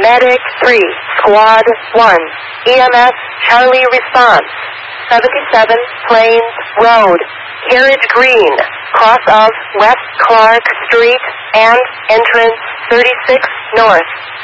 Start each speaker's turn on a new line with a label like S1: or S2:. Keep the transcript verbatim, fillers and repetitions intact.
S1: Medic three, Squad one, E M S Charlie response, seventy-seven Plains Road, Carriage Green, cross of West Clark Street, and entrance thirty-six North.